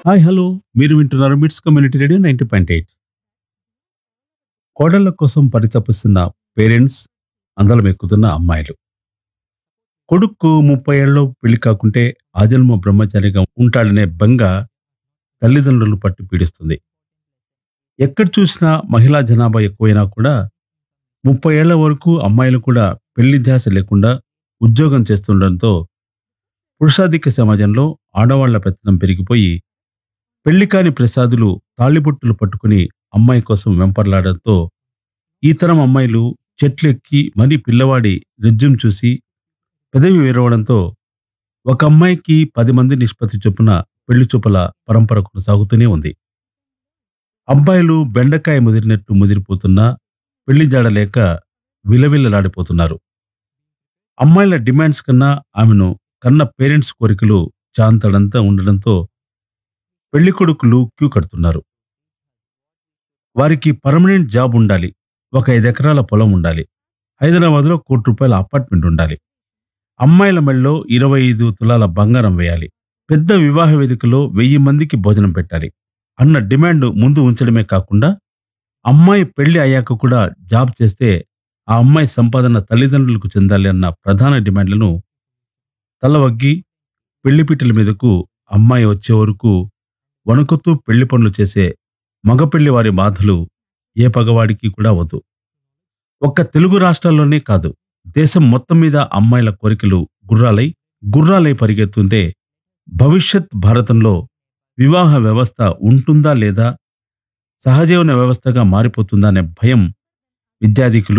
Hi hello మీరు వింటున్నారు మిట్స్ కమ్యూనిటీ రేడియో 90.8. కోడళ్ల కోసం పరితపిస్తున్న పేరెంట్స్, అందలం ఎక్కుతున్న అమ్మాయిలు. కొడుక్కు 30 ఏళ్ళలో పెళ్లి కాకుంటే ఆజన్మ బ్రహ్మచారిగా ఉంటాడనే బెంగ తల్లిదండ్రులు పట్టి పీడిస్తుంది. ఎక్కడ చూసినా మహిళా జనాభా ఎక్కువైనా కూడా 30 ఏళ్ల వరకు అమ్మాయిలు కూడా పెళ్లి ధ్యాస లేకుండా ఉద్యోగం చేస్తుండటంతో పురుషాధిక్య సమాజంలో ఆడవాళ్ల పెత్తనం పెరిగిపోయి పెళ్లి కాని ప్రసాదులు తాళిబొట్టులు పట్టుకుని అమ్మాయి కోసం వెంపర్లాడడంతో ఈ తరం అమ్మాయిలు చెట్లెక్కి మరీ పిల్లవాడి రెజ్యూమ్ చూసి పెదవి విరవడంతో ఒక అమ్మాయికి 10 మంది నిష్పత్తి చొప్పున పెళ్లి చూపుల పరంపర కొనసాగుతూనే ఉంది. అబ్బాయిలు బెండకాయ ముదిరినట్టు ముదిరిపోతున్నా పెళ్లి జాడలేక విలవిల్లలాడిపోతున్నారు. అమ్మాయిల డిమాండ్స్ కన్నా ఆమెను కన్న పేరెంట్స్ కోరికలు చాంతడంతా ఉండడంతో పెళ్లి కొడుకులు క్యూ కడుతున్నారు. వారికి పర్మనెంట్ జాబ్ ఉండాలి, ఒక 5 ఎకరాల పొలం ఉండాలి, హైదరాబాద్లో ₹1,00,00,000 అపార్ట్మెంట్ ఉండాలి, అమ్మాయిల మెళ్ళలో 25 తులాల బంగారం వేయాలి, పెద్ద వివాహ వేదికలో 1000 మందికి భోజనం పెట్టాలి అన్న డిమాండ్ ముందు ఉంచడమే కాకుండా అమ్మాయి పెళ్లి అయ్యాక కూడా జాబ్ చేస్తే ఆ అమ్మాయి సంపాదన తల్లిదండ్రులకు చెందాలి అన్న ప్రధాన డిమాండ్లను తలవగ్గి పెళ్లిపీటల మీదకు అమ్మాయి వచ్చే వరకు వణుకుతూ పెళ్లి పనులు చేసే మగ పెళ్లి వారి బాధలు ఏ పగవాడికి కూడా వద్దు. ఒక్క తెలుగు రాష్ట్రాల్లోనే కాదు, దేశం మొత్తం మీద అమ్మాయిల కోరికలు గుర్రాలై పరిగెత్తుంటే భవిష్యత్ భారతంలో వివాహ వ్యవస్థ ఉంటుందా లేదా, సహజీవన వ్యవస్థగా మారిపోతుందా అనే భయం విద్యాధికులు